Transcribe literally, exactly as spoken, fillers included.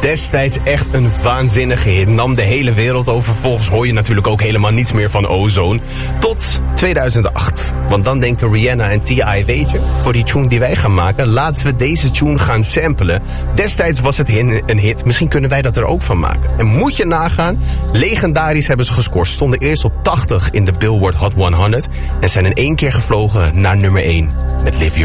Destijds echt een waanzinnige hit. Nam de hele wereld over. Vervolgens hoor je natuurlijk ook helemaal niets meer van Ozone. Tot tweeduizend acht. Want dan denken Rihanna en T I, weet je, voor die tune die wij gaan maken, laten we deze tune gaan samplen. Destijds was het een hit. Misschien kunnen wij dat er ook van maken. En moet je nagaan, legendarisch hebben ze gescoord. Stonden eerst op tachtig in de Billboard Hot honderd. En zijn in één keer gevlogen naar nummer één. Met Live Your